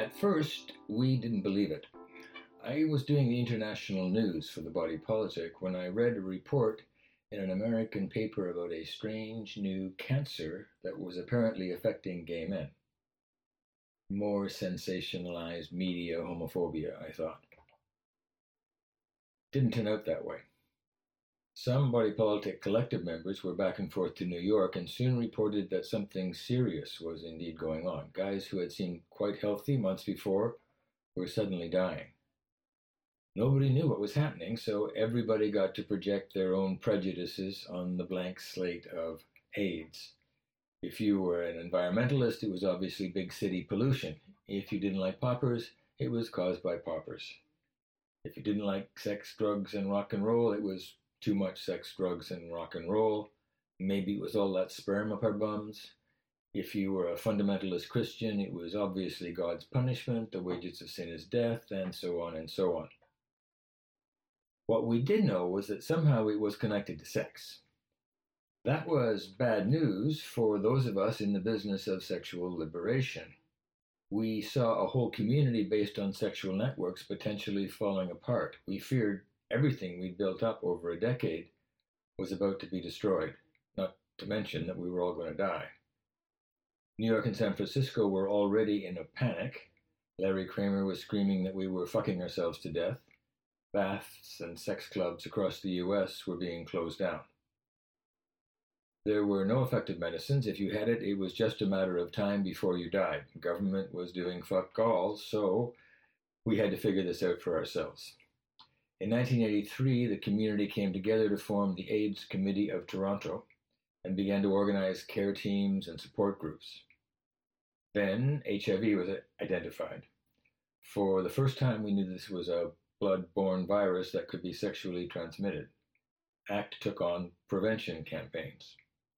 At first, we didn't believe it. I was doing the international news for the Body Politic when I read a report in an American paper about a strange new cancer that was apparently affecting gay men. More sensationalized media homophobia, I thought. Didn't turn out that way. Some Body Politic collective members were back and forth to New York and soon reported that something serious was indeed going on. Guys who had seemed quite healthy months before were suddenly dying. Nobody knew what was happening, so everybody got to project their own prejudices on the blank slate of AIDS. If you were an environmentalist, it was obviously big city pollution. If you didn't like poppers, it was caused by poppers. If you didn't like sex, drugs, and rock and roll, it was too much sex, drugs, and rock and roll. Maybe it was all that sperm up our bums. If you were a fundamentalist Christian, it was obviously God's punishment, the wages of sin is death, and so on and so on. What we did know was that somehow it was connected to sex. That was bad news for those of us in the business of sexual liberation. We saw a whole community based on sexual networks potentially falling apart. We feared everything we'd built up over a decade was about to be destroyed, not to mention that we were all going to die. New York and San Francisco were already in a panic. Larry Kramer was screaming that we were fucking ourselves to death. Baths and sex clubs across the US were being closed down. There were no effective medicines. If you had it, it was just a matter of time before you died. The government was doing fuck all, so we had to figure this out for ourselves. In 1983, the community came together to form the AIDS Committee of Toronto and began to organize care teams and support groups. Then HIV was identified. For the first time, we knew this was a blood-borne virus that could be sexually transmitted. ACT took on prevention campaigns.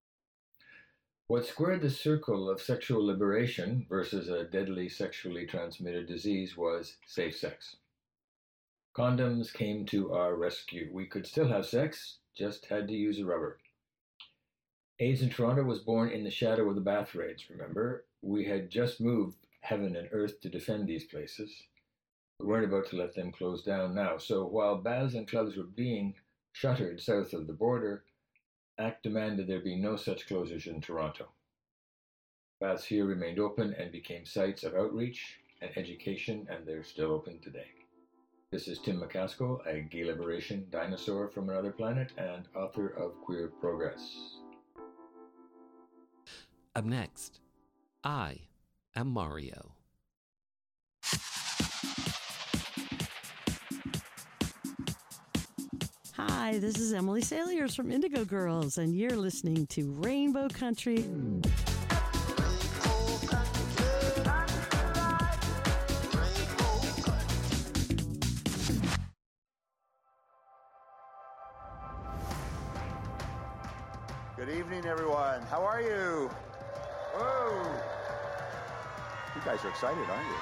What squared the circle of sexual liberation versus a deadly sexually transmitted disease was safe sex. Condoms came to our rescue. We could still have sex, just had to use a rubber. AIDS in Toronto was born in the shadow of the bath raids, remember? We had just moved heaven and earth to defend these places. We weren't about to let them close down now. So while baths and clubs were being shuttered south of the border, ACT demanded there be no such closures in Toronto. Baths here remained open and became sites of outreach and education, and they're still open today. This is Tim McCaskill, a gay liberation dinosaur from another planet and author of Queer Progress. Up next, I am Mario. Hi, this is Emily Saliers from Indigo Girls, and you're listening to Rainbow Country. Good evening, everyone. How are you? Whoa! You guys are excited, aren't you?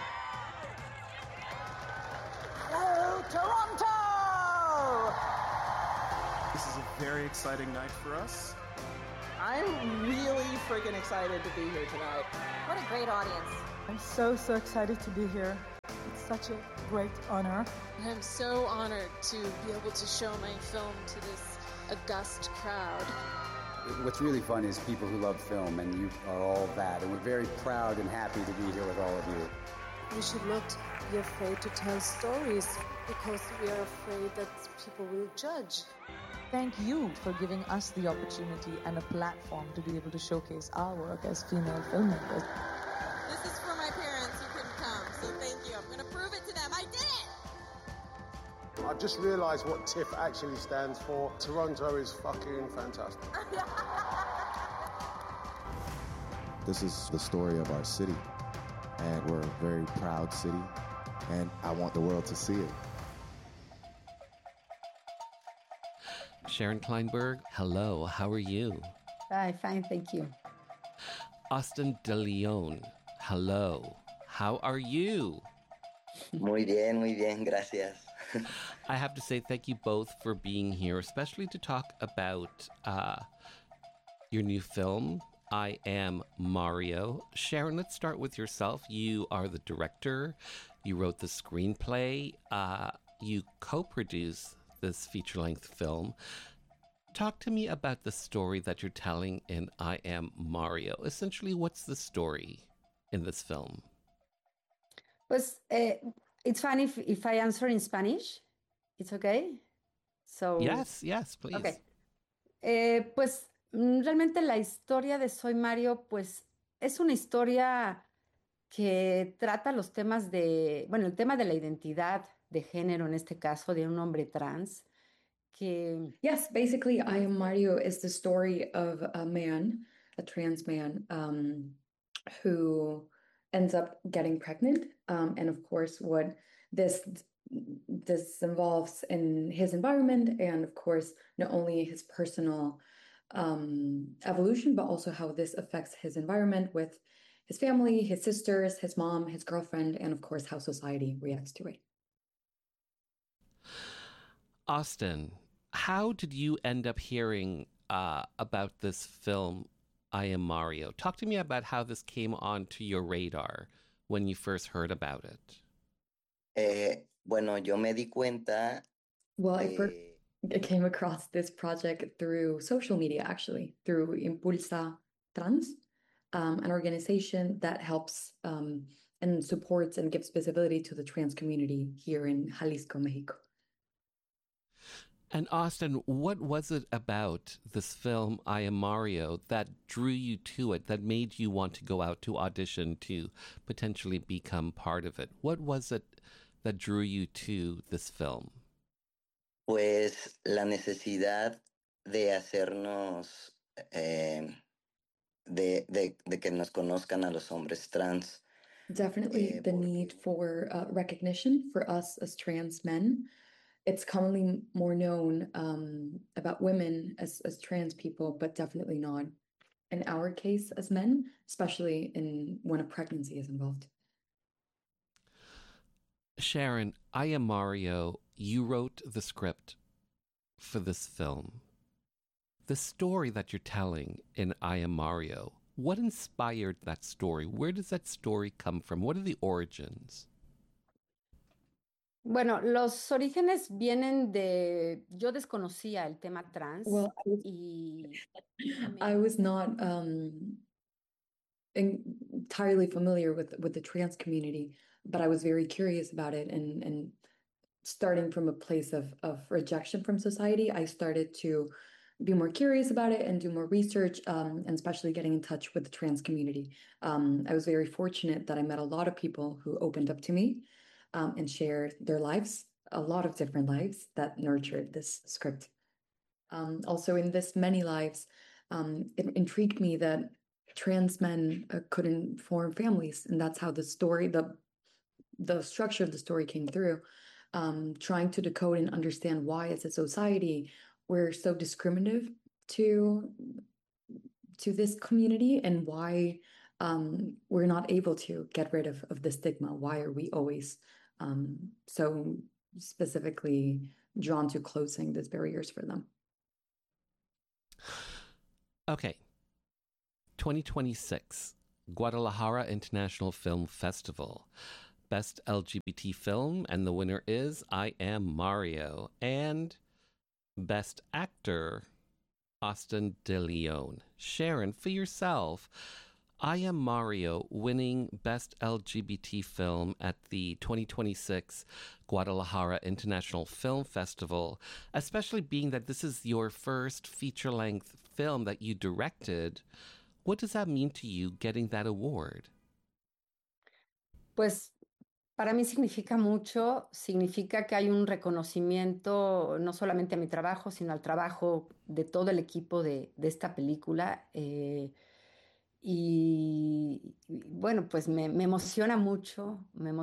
Hello, Toronto! This is a very exciting night for us. I'm really freaking excited to be here tonight. What a great audience. I'm so excited to be here. It's such a great honor. I'm so honored to be able to show my film to this august crowd. What's really fun is people who love film, and you are all that, and we're very proud and happy to be here with all of you. We should not be afraid to tell stories, because we are afraid that people will judge. Thank you for giving us the opportunity and a platform to be able to showcase our work as female filmmakers. This is for my parents who couldn't come, so thank you. I'm going to prove it to them. I did it! I've just realised what TIFF actually stands for. Toronto is fucking fantastic. This is the story of our city, and we're a very proud city, and I want the world to see it. Sharon Kleinberg, hello, how are you? Hi, fine, thank you. Austin De Leon, hello, how are you? Muy bien, gracias. I have to say thank you both for being here, especially to talk about your new film I Am Mario. Sharon, let's start with yourself. You are the director. You wrote the screenplay. You co-produce this feature-length film. Talk to me about the story that you're telling in I Am Mario. Essentially, what's the story in this film? Pues it's fine if I answer in Spanish. It's okay? So Yes, please. Okay. Pues realmente la historia de Soy Mario, pues es una historia que trata los temas el tema de la identidad de género, en este caso, de un hombre trans. Yes, basically, I Am Mario is the story of a man, a trans man, who ends up getting pregnant, and of course, what this involves in his environment, and of course, not only his personal evolution, but also how this affects his environment with his family, his sisters, his mom, his girlfriend, and of course, how society reacts to it. Austin, how did you end up hearing about this film, I Am Mario? Talk to me about how this came onto your radar when you first heard about it. Bueno, yo me di cuenta. Well, I came across this project through social media, actually, through Impulsa Trans, an organization that helps and supports and gives visibility to the trans community here in Jalisco, Mexico. And Austin, what was it about this film, I Am Mario, that drew you to it, that made you want to go out to audition to potentially become part of it? What was it that drew you to this film? Pues la necesidad de hacernos, de que nos conozcan a los hombres trans. Definitely the need for recognition for us as trans men. It's commonly more known about women as trans people, but definitely not in our case as men, especially when a pregnancy is involved. Sharon, I Am Mario, you wrote the script for this film. The story that you're telling in I Am Mario, what inspired that story? Where does that story come from? What are the origins? Bueno, los orígenes vienen de... Yo desconocía el tema trans. Well, I was not entirely familiar with the trans community, but I was very curious about it. And starting from a place of rejection from society, I started to be more curious about it and do more research, and especially getting in touch with the trans community. I was very fortunate that I met a lot of people who opened up to me and shared their lives, a lot of different lives that nurtured this script. Also, in this many lives, it intrigued me that trans men couldn't form families, and that's how the story, the structure of the story came through. Trying to decode and understand why, as a society, we're so discriminative to this community, and why we're not able to get rid of the stigma. Why are we always so specifically drawn to closing these barriers for them? Okay. 2026, Guadalajara International Film Festival. Best LGBT film, and the winner is I Am Mario. And Best Actor, Austin De Leon. Sharon, for yourself, I Am Mario winning Best LGBT Film at the 2026 Guadalajara International Film Festival, especially being that this is your first feature-length film that you directed. What does that mean to you, getting that award? Pues para mí significa mucho, significa que hay un reconocimiento no solamente a mi trabajo, sino al trabajo de todo el equipo de esta película. Y bueno, pues me emociona mucho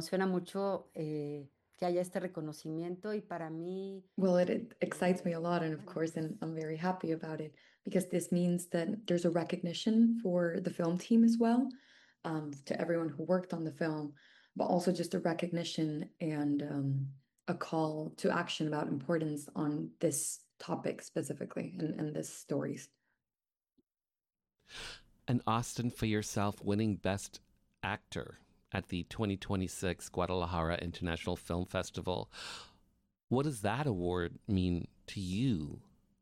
que haya este reconocimiento, y para mí... Well, it excites me a lot, and of course, and I'm very happy about it, because this means that there's a recognition for the film team as well, to everyone who worked on the film, but also just a recognition and a call to action about importance on this topic specifically, and this stories. And Austin, for yourself, winning Best Actor at the 2026 Guadalajara International Film Festival. What does that award mean to you?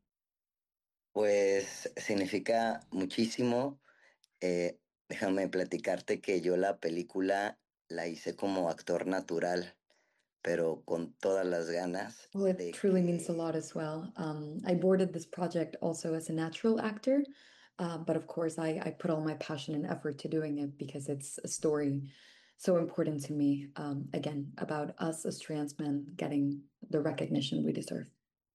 Pues significa muchísimo. Déjame platicarte que yo la película la hice como actor natural, pero con todas las ganas. Well, it truly means a lot as well. I boarded this project also as a natural actor, but of course I put all my passion and effort to doing it because it's a story so important to me, again, about us as trans men getting the recognition we deserve.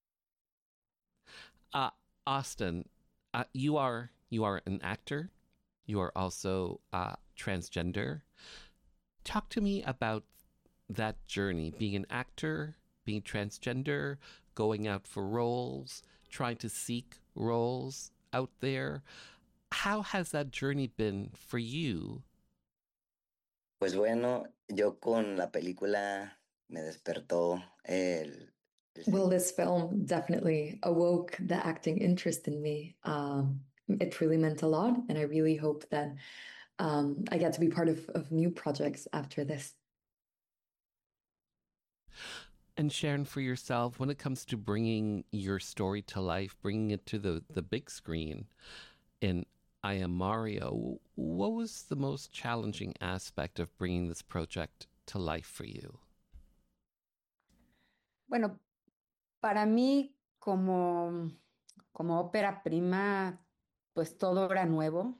Austin, you are an actor. You are also transgender. Talk to me about that journey, being an actor, being transgender, going out for roles, trying to seek roles out there. How has that journey been for you? Pues bueno, yo con la película me despertó el Well, this film definitely awoke the acting interest in me. It really meant a lot, and I really hope that I get to be part of new projects after this. And Sharon, for yourself, when it comes to bringing your story to life, bringing it to the big screen in I Am Mario, what was the most challenging aspect of bringing this project to life for you? Bueno, para mí como ópera prima, pues todo era nuevo.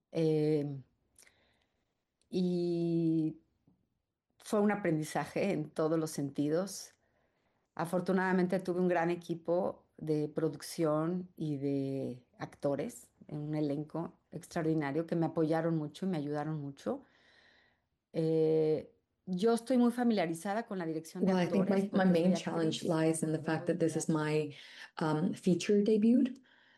Y fue un aprendizaje en todos los sentidos. Afortunadamente tuve un gran equipo de producción y de actores, un elenco extraordinario que me apoyaron mucho y me ayudaron mucho. Yo estoy muy familiarizada con la dirección de Well, I think actores. my main challenge lies in the fact that this is my feature debut.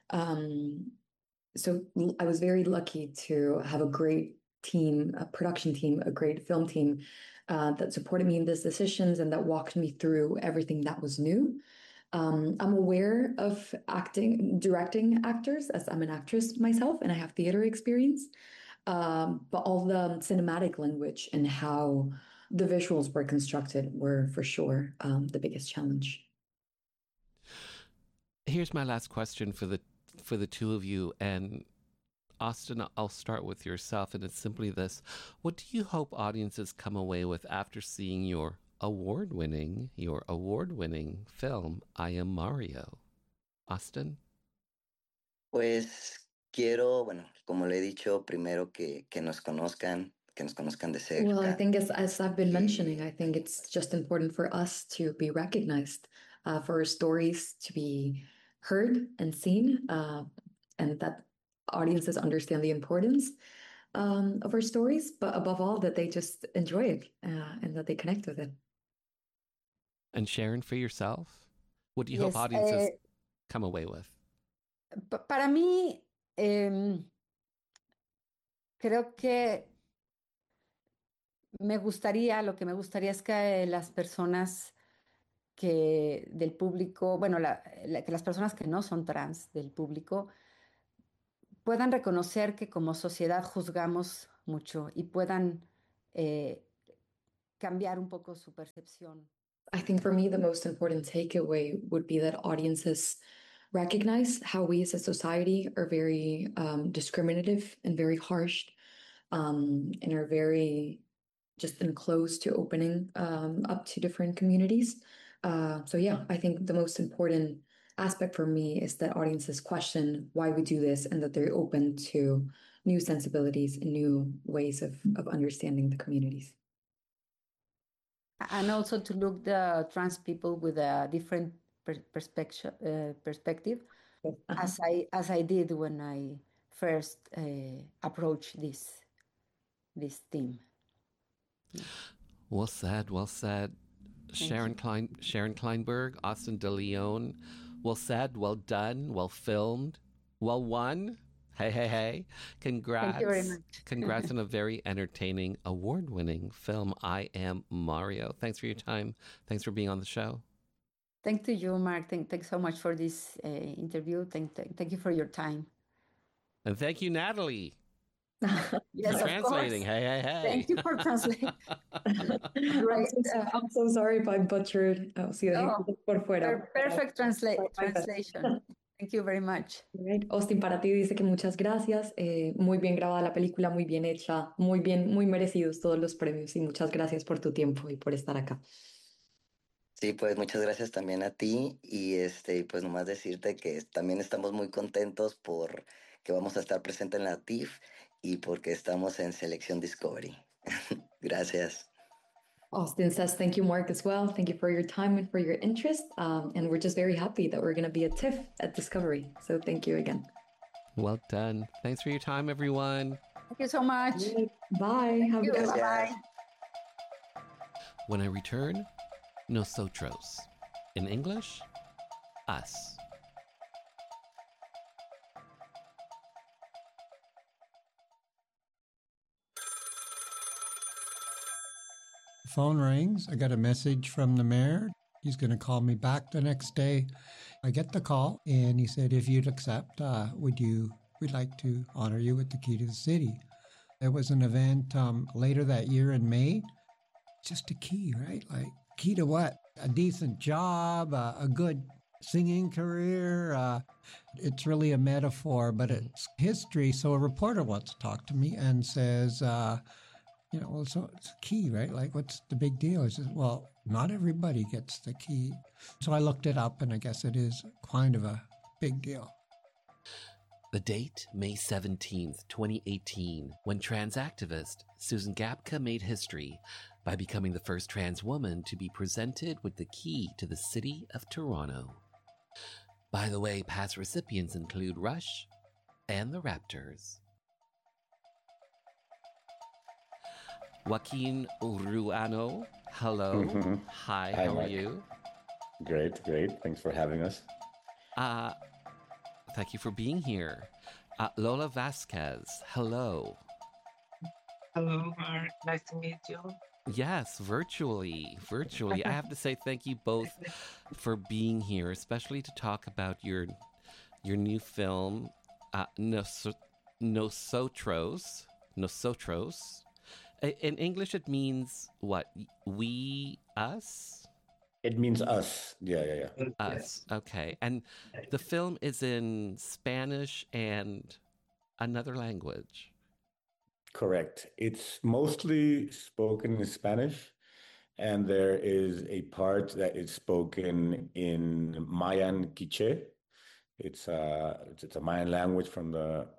So I was very lucky to have a great team, a production team, a great film team that supported me in these decisions and that walked me through everything that was new. I'm aware of directing actors, as I'm an actress myself and I have theater experience. But all the cinematic language and how the visuals were constructed were for sure the biggest challenge. Here's my last question for the two of you. And Austin, I'll start with yourself, and it's simply this. What do you hope audiences come away with after seeing your award-winning film, I Am Mario? Austin? Pues quiero, bueno, como le he dicho, primero que nos conozcan de cerca. Well, I think as I've been mentioning, I think it's just important for us to be recognized, for our stories to be heard and seen, and that audiences understand the importance of our stories, but above all, that they just enjoy it and that they connect with it. And Sharon, for yourself, what do you hope audiences come away with? Para mí, creo que lo que me gustaría es que las personas del público, bueno, que las personas que no son trans del público puedan reconocer que como sociedad juzgamos mucho y puedan cambiar un poco su percepción. I think for me, the most important takeaway would be that audiences recognize how we as a society are very discriminative and very harsh, and are very just enclosed to opening up to different communities. So yeah, I think the most important aspect for me is that audiences question why we do this and that they're open to new sensibilities and new ways of understanding the communities. And also to look the trans people with a different perspective, as I did when I first approached this theme. Well said, well said. Sharon Kleinberg, Austin De Leon. Well said, well done, well filmed, well won. Hey. Congrats. Thank you very much. Congrats on a very entertaining, award-winning film, I Am Mario. Thanks for your time. Thanks for being on the show. Thank you, Mark. Thanks so much for this interview. Thank you for your time. And thank you, Natalie. Yes, of Translating. course. Hey, hey, hey. Thank you for translating. Right. I'm so sorry if I butchered. Sí, No, por fuera. perfect translation. Thank you very much. Right. Austin para ti dice que muchas gracias. Muy bien grabada la película, muy bien hecha, muy bien, muy merecidos todos los premios y muchas gracias por tu tiempo y por estar acá. Sí, pues muchas gracias también a ti y pues nomás decirte que también estamos muy contentos por que vamos a estar presentes en la TIFF y porque estamos en Selección Discovery. Gracias. Austin says thank you, Mark, as well. Thank you for your time and for your interest. And we're just very happy that we're going to be at TIFF at Discovery. So thank you again. Well done. Thanks for your time, everyone. Thank you so much. Bye. Have a good one. Bye. When I return, Nosotros. In English, us. Phone rings. I got a message from the mayor. He's going to call me back the next day. I get the call, and he said, if you'd accept, we'd like to honor you with the key to the city. There was an event later that year in May. Just a key, right? Like, key to what? A decent job, a good singing career. It's really a metaphor, but it's history. So a reporter wants to talk to me and says, well, so it's a key, right? Like, what's the big deal? He says, well, not everybody gets the key. So I looked it up, and I guess it is kind of a big deal. The date, May 17th, 2018, when trans activist Susan Gapka made history by becoming the first trans woman to be presented with the key to the city of Toronto. By the way, past recipients include Rush and the Raptors. Joaquin Ruano, hello. Hi, how Mark. are you? Great. Thanks for having us. Thank you for being here. Lola Vasquez, hello. Hello, Mark. Nice to meet you. Yes, virtually. I have to say thank you both for being here, especially to talk about your new film, Nosotros. In English, it means what? We, us? It means us. Yeah. Us. Okay. And the film is in Spanish and another language. Correct. It's mostly spoken in Spanish, and there is a part that is spoken in Mayan Quiché. It's a Mayan language from the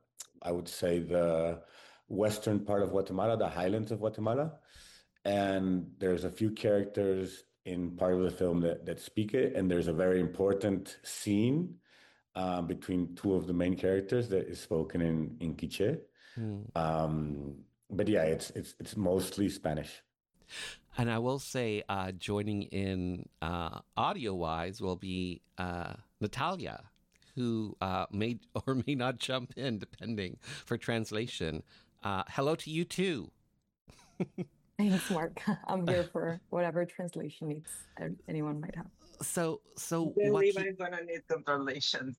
western part of Guatemala, the highlands of Guatemala. And there's a few characters in part of the film that speak it. And there's a very important scene between two of the main characters that is spoken in Quiché. But yeah, it's mostly Spanish. And I will say, joining in audio-wise will be Natalia, who may or may not jump in, depending, for translation. Hello to you too. Thanks, Mark. I'm here for whatever translation needs anyone might have. So I believe I'm gonna need some translations.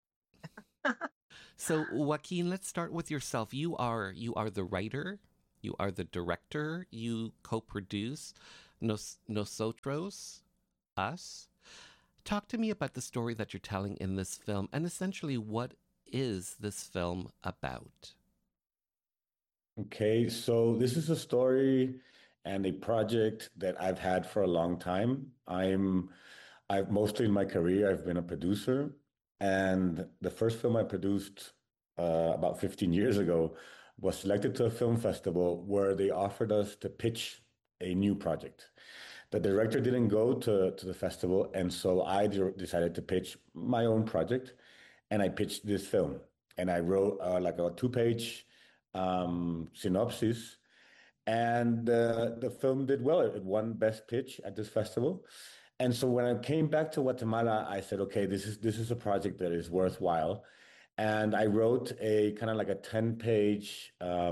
So Joaquin, let's start with yourself. You are the writer, you are the director, you co-produce Nosotros, Us. Talk to me about the story that you're telling in this film, and essentially what is this film about? Okay, so this is a story and a project that I've had for a long time. I've mostly in my career, I've been a producer. And the first film I produced about 15 years ago was selected to a film festival where they offered us to pitch a new project. The director didn't go to the festival, and so I decided to pitch my own project, and I pitched this film. And I wrote like a 2-page synopsis, and the film did well. It won Best Pitch at this festival. And so when I came back to Guatemala, I said, okay, this is a project that is worthwhile. And I wrote a kind of like a 10-page,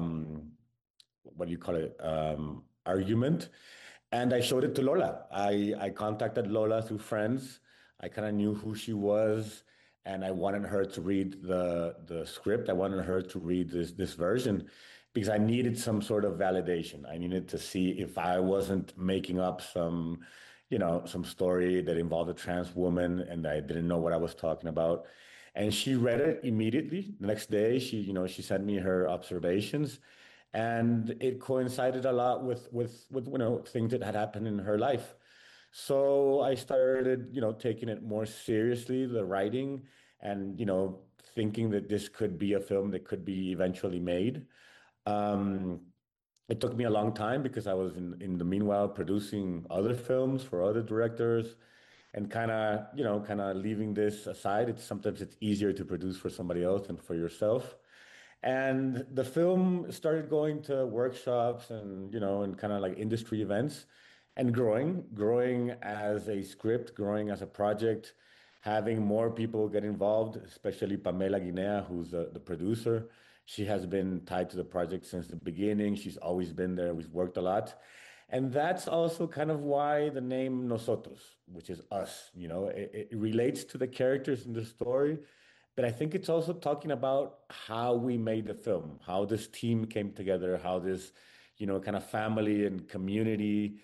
argument. And I showed it to Lola. I contacted Lola through friends. I kind of knew who she was, and I wanted her to read the script. I wanted her to read this version. because I needed some sort of validation. I needed to see if I wasn't making up some, some story that involved a trans woman and I didn't know what I was talking about. And she read it immediately. The next day, she sent me her observations, and it coincided a lot with things that had happened in her life. So I started, taking it more seriously, the writing, and thinking that this could be a film that could be eventually made. Um, it took me a long time because I was in the meanwhile producing other films for other directors and kind of leaving this aside. Sometimes it's easier to produce for somebody else than for yourself. And the film started going to workshops and, and kind of like industry events and growing as a script, growing as a project, having more people get involved, especially Pamela Guinea, who's the producer. She has been tied to the project since the beginning. She's always been there. We've worked a lot. And that's also kind of why the name Nosotros, which is us, it relates to the characters in the story. But I think it's also talking about how we made the film, how this team came together, how this, kind of family and community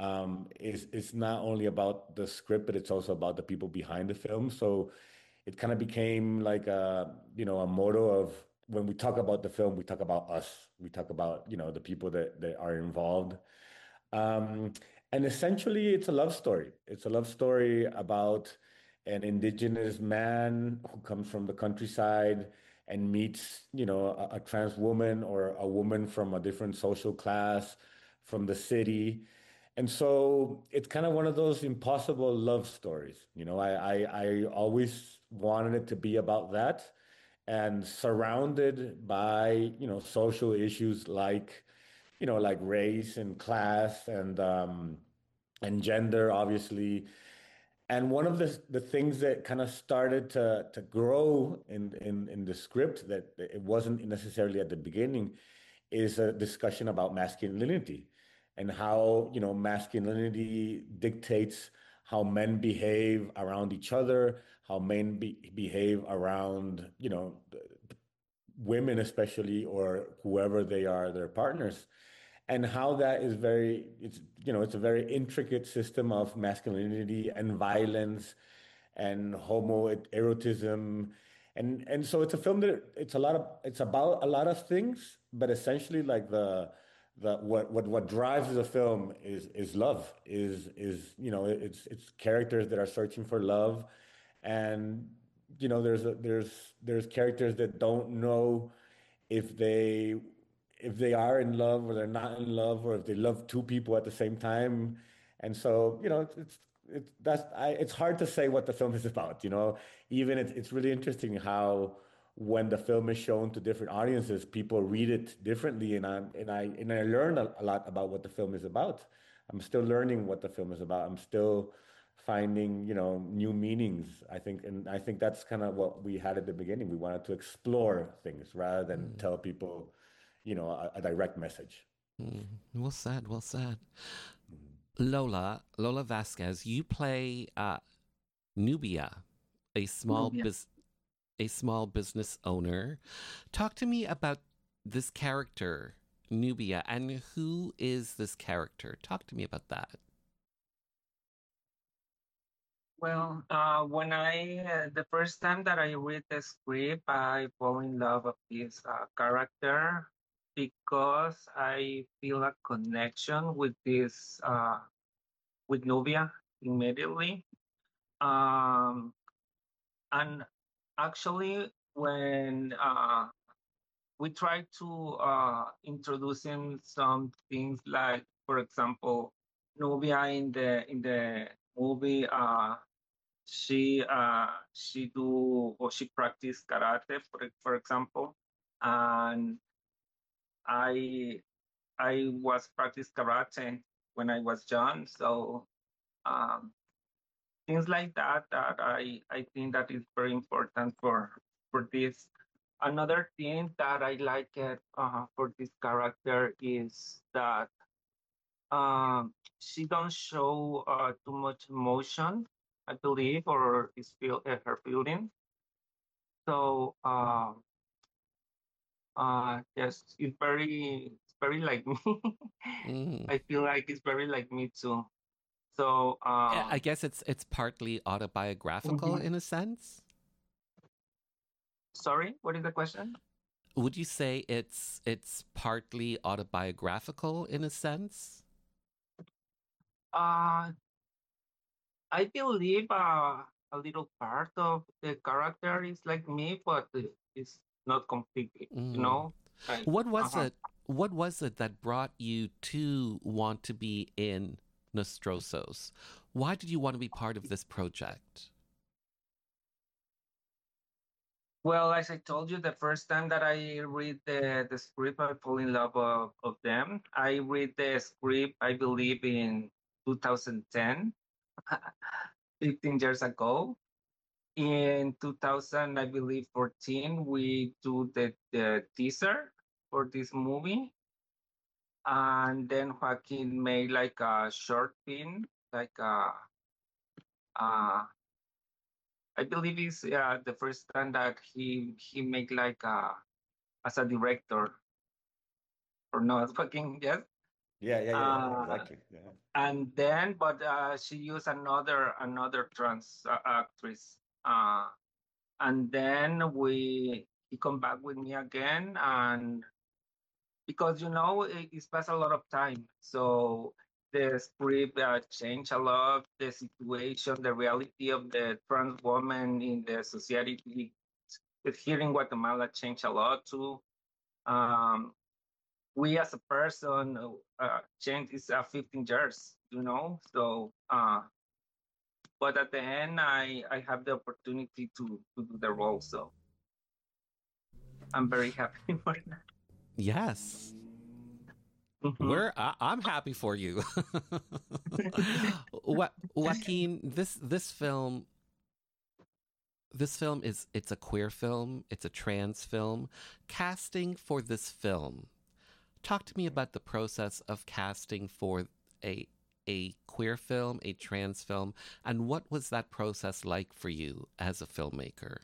is not only about the script, but it's also about the people behind the film. So it kind of became like a motto of when we talk about the film, we talk about us. We talk about, the people that are involved. Um, and essentially, it's a love story. It's a love story about an indigenous man who comes from the countryside and meets, a trans woman or a woman from a different social class from the city. And so it's kind of one of those impossible love stories. I always wanted it to be about that and surrounded by, social issues like, like race and class and gender, obviously. And one of the things that kind of started to grow in the script that it wasn't necessarily at the beginning is a discussion about masculinity and how, masculinity dictates how men behave around each other, how men behave around, women especially, or whoever they are, their partners, and how that is it's a very intricate system of masculinity and violence and homoerotism. And so it's a film that it's about a lot of things, but essentially like the what drives the film is love, it's characters that are searching for love. And there's characters that don't know if they are in love or they're not in love, or if they love two people at the same time. And so it's hard to say what the film is about. Even it's really interesting how when the film is shown to different audiences, people read it differently, and I learn a lot about what the film is about. I'm still learning what the film is about. I'm still finding new meanings, I think. And I think that's kind of what we had at the beginning. We wanted to explore things rather than tell people a direct message. Well said, well said. Lola Vasquez, you play Nubia, a small business owner. Talk to me about this character, Nubia, and who is this character? Talk to me about that. Well, when the first time that I read the script, I fall in love with this character because I feel a connection with with Nubia immediately. And actually, when we try to introduce in some things like, for example, Nubia in the movie, she practiced karate, for example, and I was practice karate when I was young, so things like that I think that is very important for this. Another thing that I like it for this character is that she don't show too much emotion, I believe, or her feeling. So Yes, it's very like me. I feel like it's very like me too. So I guess it's partly autobiographical in a sense. Sorry, what is the question? Would you say it's partly autobiographical in a sense? I believe a little part of the character is like me, but it's not completely. You know. What was it? What was it that brought you to want to be in Nostrosos? Why did you want to be part of this project? Well, as I told you, the first time that I read the script, I fall in love of them. I read the script, I believe, in 2010, 15 years ago. In 2000, I believe, 14, we do the teaser for this movie. And then Joaquin made like a short film, like I believe it's the first time that he made like as a director, or not? Fucking yes. Yeah, exactly. Yeah. And then, but she used another trans actress, and then he come back with me again, and because it's passed a lot of time, so the script changed a lot. The situation, the reality of the trans woman in the society here in Guatemala changed a lot too. We as a person changed is 15 years, So, but at the end, I have the opportunity to do the role, so I'm very happy for that. Yes. I'm happy for you. Joaquin, this film it's a queer film, it's a trans film. Casting for this film, talk to me about the process of casting for a queer film, a trans film, and what was that process like for you as a filmmaker?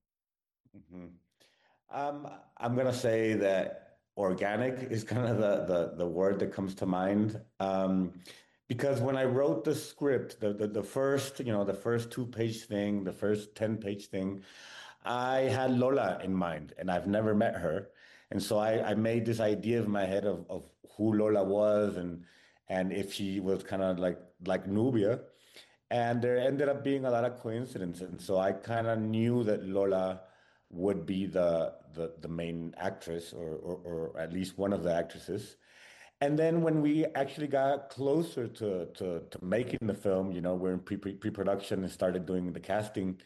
I'm gonna say that organic is kind of the word that comes to mind. Because when I wrote the script, the first, the first 2-page thing, the first 10-page thing, I had Lola in mind, and I've never met her. And so I made this idea in my head of who Lola was, and if she was kind of like Nubia. And there ended up being a lot of coincidences. And so I kind of knew that Lola would be the main actress, or at least one of the actresses. And then when we actually got closer to making the film, we're in pre-production and started doing the casting.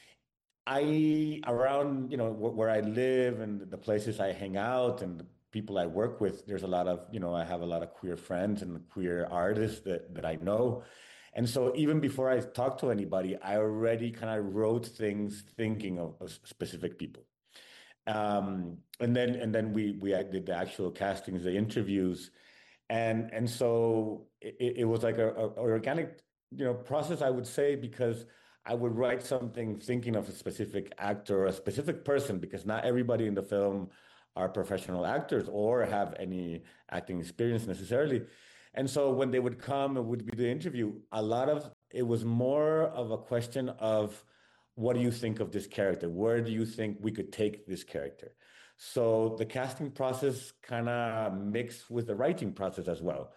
Around, where I live and the places I hang out and the people I work with, there's a lot of, I have a lot of queer friends and queer artists that I know. And so even before I talked to anybody, I already kind of wrote things thinking of specific people. And then we did the actual castings, the interviews. And so it was like a organic, process, I would say, because I would write something thinking of a specific actor or a specific person, because not everybody in the film are professional actors or have any acting experience necessarily. And so when they would come and would be the interview, it was more of a question of, what do you think of this character? Where do you think we could take this character? So the casting process kind of mixed with the writing process as well.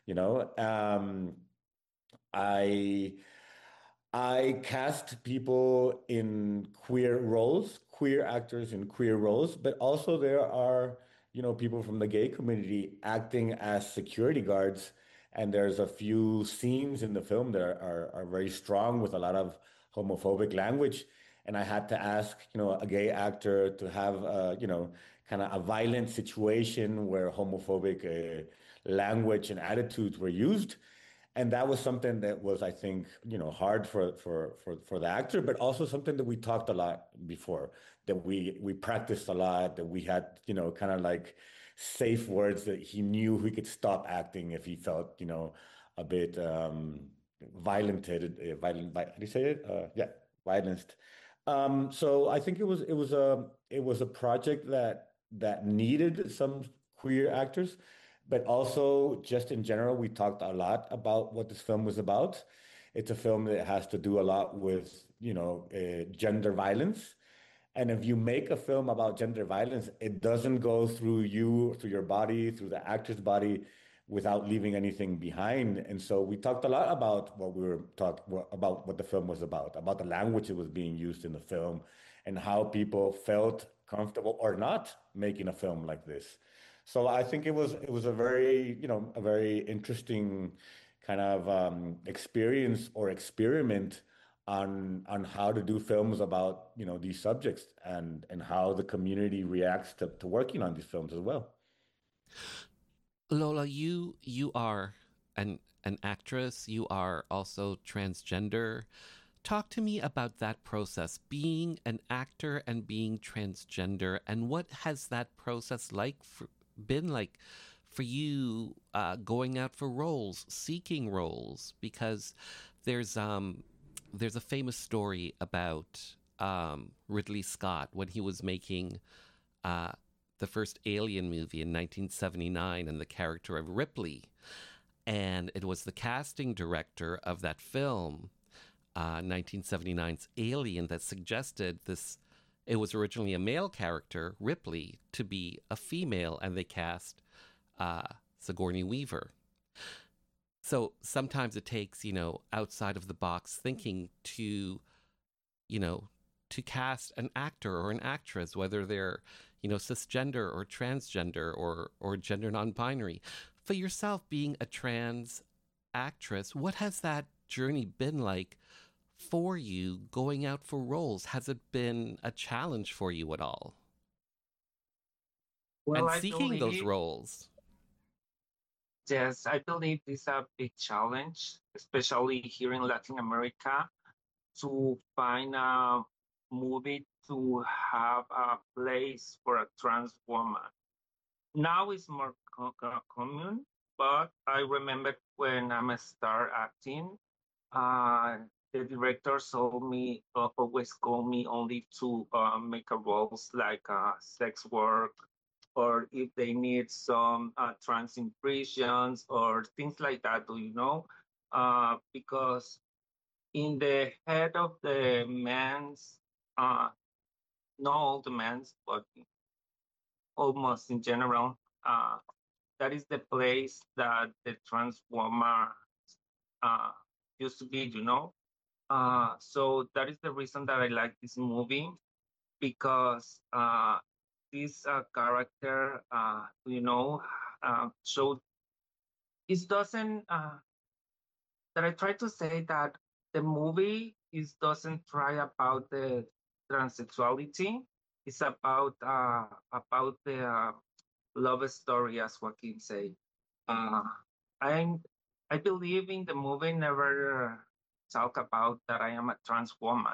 I cast people in queer roles, queer actors in queer roles, but also there are, people from the gay community acting as security guards. And there's a few scenes in the film that are very strong with a lot of homophobic language. And I had to ask, a gay actor to have, kind of a violent situation where homophobic language and attitudes were used. And that was something that was, I think, hard for the actor, but also something that we talked a lot before, that we practiced a lot, that we had, kind of like safe words that he knew he could stop acting if he felt, a bit violent. How do you say it? Violenced. So I think it was a project that needed some queer actors, but also just in general, we talked a lot about what this film was about. It's a film that has to do a lot with, gender violence. And if you make a film about gender violence, it doesn't go through you, through your body, through the actor's body, without leaving anything behind. And so we talked a lot about about what the film was about the language that was being used in the film, and how people felt comfortable or not making a film like this. So I think it was a very interesting kind of experience or experiment on how to do films about these subjects, and how the community reacts to working on these films as well. Lola, you are an actress. You are also transgender. Talk to me about that process, being an actor and being transgender, and what has that process been like for you, going out for roles, seeking roles? Because there's a famous story about Ridley Scott when he was making the first Alien movie in 1979, and the character of Ripley. And it was the casting director of that film, 1979's Alien, that suggested this. It was originally a male character, Ripley, to be a female, and they cast Sigourney Weaver. So sometimes it takes, outside of the box thinking to cast an actor or an actress, whether they're, cisgender or transgender or gender non-binary. For yourself, being a trans actress, what has that journey been like for you going out for roles? Has it been a challenge for you at all? Well, and seeking those roles. Yes, I believe it's a big challenge, especially here in Latin America, to find a movie to have a place for a trans woman. Now it's more common, but I remember when I'm start acting, the director always called me only to make a roles like sex work, or if they need some trans impressions or things like that, because in the head of the men's, not all the men's, but almost in general, that is the place that the trans woman used to be, So that is the reason that I like this movie, because this character, showed, it doesn't, that I try to say that the movie doesn't try about the transsexuality. It's about the love story, as Joaquin said. I believe in the movie never talk about that I am a trans woman.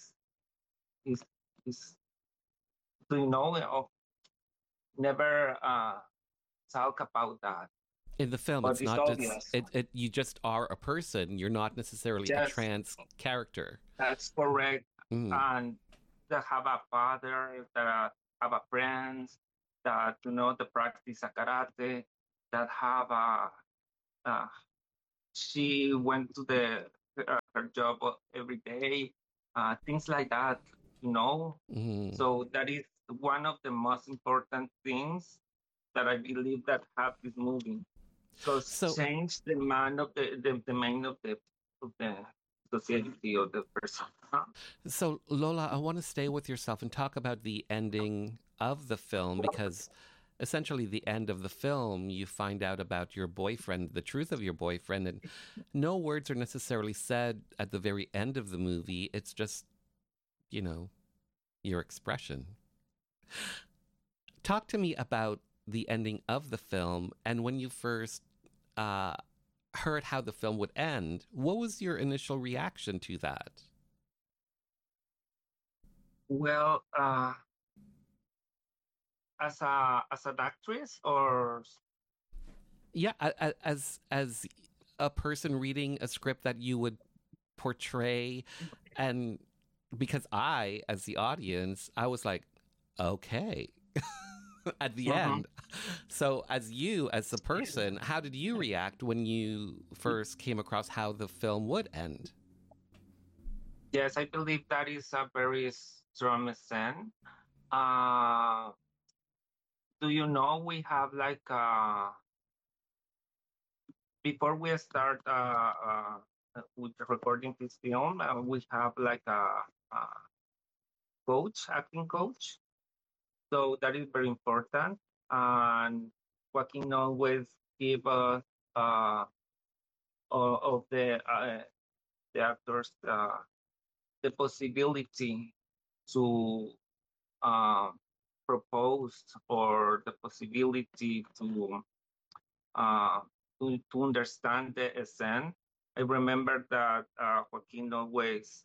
Never talk about that. In the film, but it's not just, you just are a person. You're not necessarily a trans character. That's correct. And that have a father, that have a friends, that that practice a karate, that have she went to her job every day, things like that, So that is one of the most important things that I believe that have this movie. So change the mind of the mind of the society or the person. So Lola, I want to stay with yourself and talk about the ending of the film, because essentially the end of the film, you find out about your boyfriend, the truth of your boyfriend, and no words are necessarily said at the very end of the movie. It's just, your expression. Talk to me about the ending of the film, and when you first heard how the film would end, what was your initial reaction to that? Well, as an actress, or as a person reading a script that you would portray, and because I, as the audience, I was like, okay. at the end. So as a person, how did you react when you first came across how the film would end? Yes, I believe that is a very strong scene. Do you know we have like before we start with recording this film, we have like a acting coach. So that is very important. And Joaquin always give us of the actors the possibility to propose or the possibility to understand the scene. I remember that Joaquin always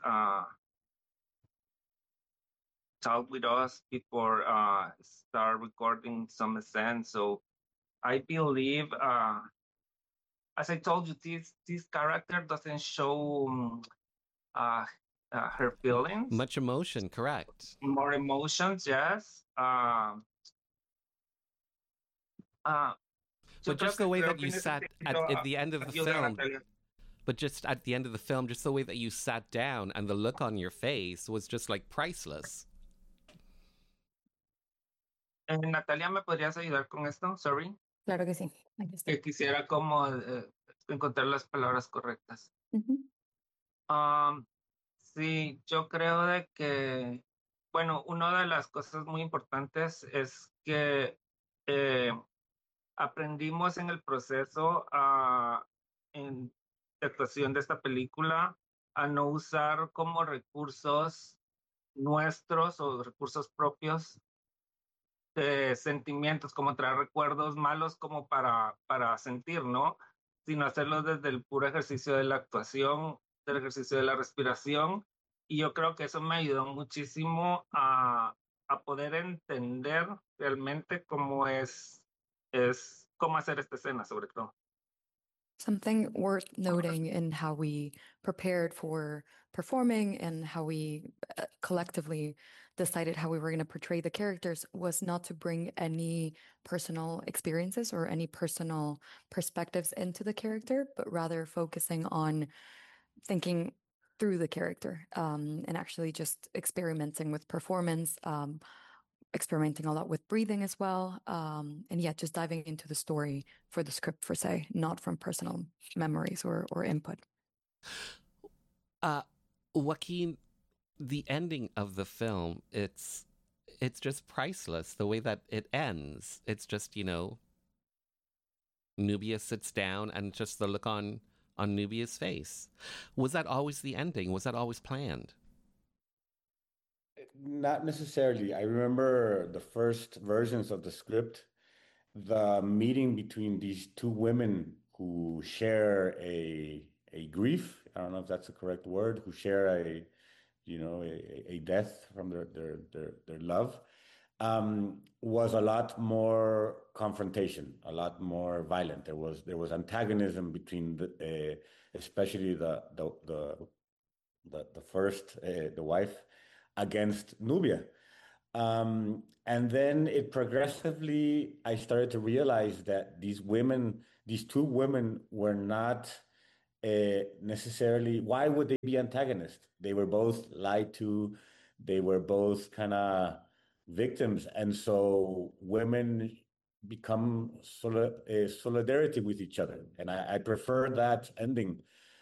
talk with us before start recording some scene. So I believe, as I told you, this character doesn't show her feelings. Much emotion, correct. More emotions, yes. But just the way that you sat at the end of the film, but just at the end of the film, just the way that you sat down and the look on your face was just like priceless. Natalia, ¿me podrías ayudar con esto? Sorry. Claro que sí. Aquí estoy. Que quisiera como encontrar las palabras correctas. Sí, yo creo de que, bueno, una de las cosas muy importantes es que aprendimos en el proceso en la actuación de esta película a no usar como recursos nuestros o recursos propios de sentimientos, como traer recuerdos malos como para sentir, ¿no? Sino hacerlo desde el puro ejercicio de la actuación, del ejercicio de la respiración. Y yo creo que eso me ayudó muchísimo a poder entender realmente cómo cómo hacer esta escena, sobre todo. Something worth noting in how we prepared for performing and how we collectively decided how we were going to portray the characters was not to bring any personal experiences or any personal perspectives into the character, but rather focusing on thinking through the character and actually just experimenting with performance, experimenting a lot with breathing as well. And yeah, just diving into the story for the script, per se, not from personal memories or input. Joaquin, the ending of the film, it's just priceless. The way that it ends, it's just, Nubia sits down and just the look on Nubia's face. Was that always the ending? Was that always planned? Not necessarily. I remember the first versions of the script, the meeting between these two women who share a grief. I don't know if that's the correct word. Who share a death from their love, was a lot more confrontation, a lot more violent. There was antagonism between especially the first the wife against Nubia. And then it progressively, I started to realize that these two women were not necessarily, why would they be antagonists? They were both lied to, they were both kind of victims. And so women become solidarity with each other. And I prefer that ending.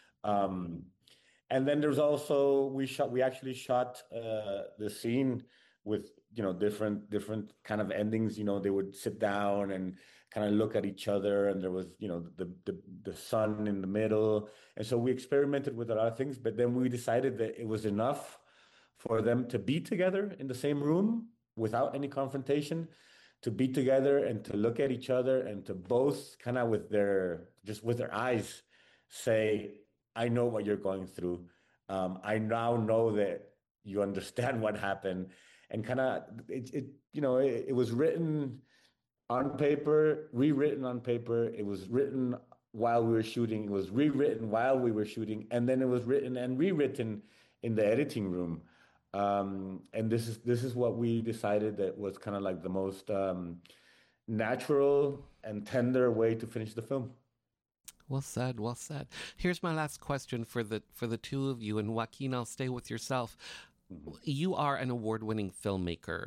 And then there's also, we actually shot the scene with, different kind of endings. They would sit down and kind of look at each other, and there was, the sun in the middle. And so we experimented with a lot of things, but then we decided that it was enough for them to be together in the same room without any confrontation, to be together and to look at each other and to both kind of with their eyes say, I know what you're going through. I now know that you understand what happened, and kind of it was written on paper, rewritten on paper. It was written while we were shooting. It was rewritten while we were shooting, and then it was written and rewritten in the editing room. And this is what we decided that was kind of like the most natural and tender way to finish the film. Well said, well said. Here's my last question for the two of you, and Joaquin, I'll stay with yourself. You are an award-winning filmmaker.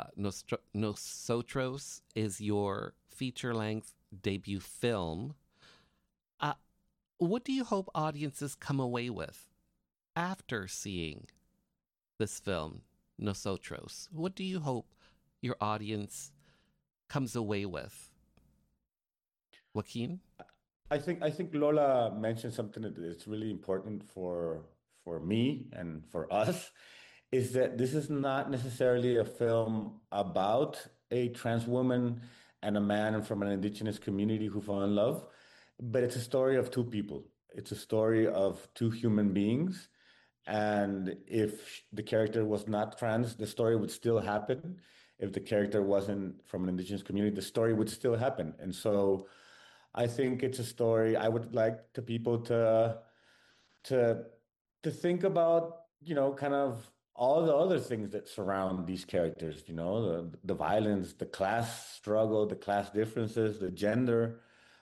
Nosotros is your feature-length debut film. What do you hope audiences come away with after seeing this film, Nosotros? What do you hope your audience comes away with? Joaquin? I think Lola mentioned something that is really important for me and for us, is that this is not necessarily a film about a trans woman and a man from an indigenous community who fall in love, but it's a story of two people. It's a story of two human beings. And if the character was not trans, the story would still happen. If the character wasn't from an indigenous community, the story would still happen. And so I think it's a story I would like to people to think about, kind of all the other things that surround these characters, the violence, the class struggle, the class differences, the gender.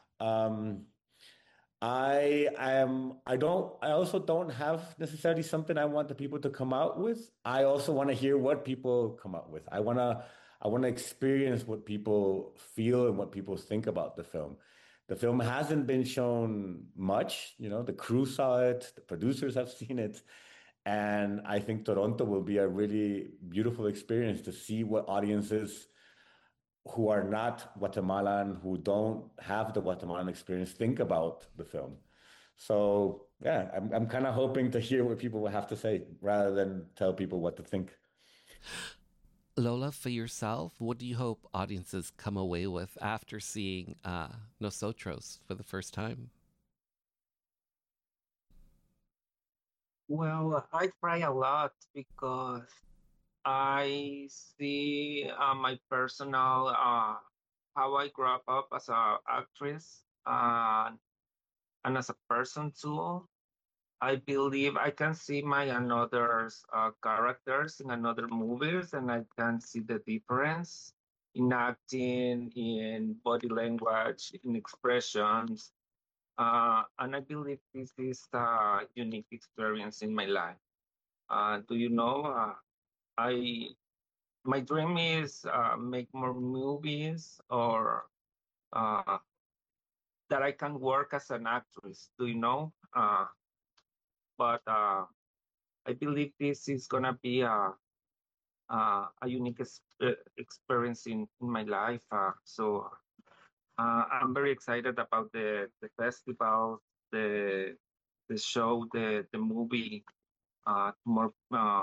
I also don't have necessarily something I want the people to come out with. I also want to hear what people come out with. I want to experience what people feel and what people think about the film. The film hasn't been shown much, the crew saw it, the producers have seen it. And I think Toronto will be a really beautiful experience to see what audiences who are not Guatemalan, who don't have the Guatemalan experience, think about the film. So yeah, I'm kind of hoping to hear what people will have to say rather than tell people what to think. Lola, for yourself, what do you hope audiences come away with after seeing Nosotros for the first time? Well, I cry a lot because I see my personal how I grew up as an actress and as a person too. I believe I can see my another characters in another movies, and I can see the difference in acting, in body language, in expressions. And I believe this is a unique experience in my life. Do you know? My dream is make more movies or that I can work as an actress. Do you know? But I believe this is gonna be a unique experience in my life. So I'm very excited about the festival, the show, the movie, more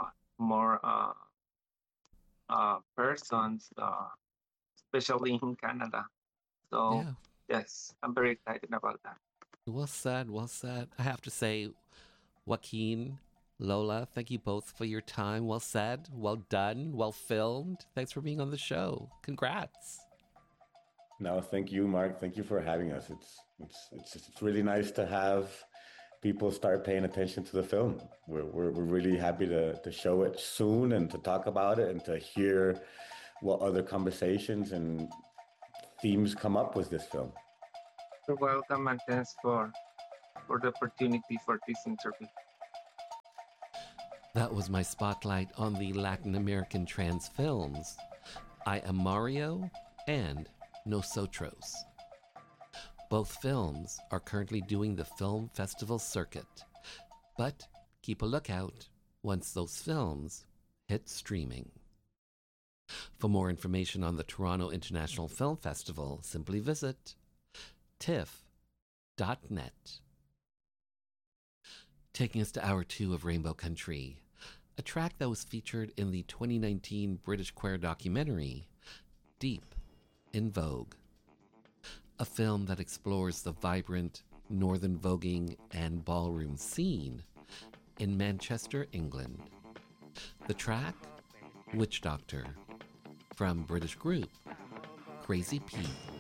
persons, especially in Canada. So yes, I'm very excited about that. Well said, well said. I have to say, Joaquin, Lola, thank you both for your time. Well said, well done, well filmed. Thanks for being on the show. Congrats. No, thank you, Mark. Thank you for having us. It's really nice to have people start paying attention to the film. We're really happy to show it soon and to talk about it and to hear what other conversations and themes come up with this film. You're welcome, and thanks for the opportunity for this interview. That was my spotlight on the Latin American trans films, I Am Mario and Nosotros. Both films are currently doing the film festival circuit, but keep a lookout once those films hit streaming. For more information on the Toronto International Film Festival, simply visit TIFF.net. Taking us to Hour 2 of Rainbow Country, a track that was featured in the 2019 British queer documentary, Deep in Vogue. A film that explores the vibrant northern voguing and ballroom scene in Manchester, England. The track, Witch Doctor, from British group Crazy P.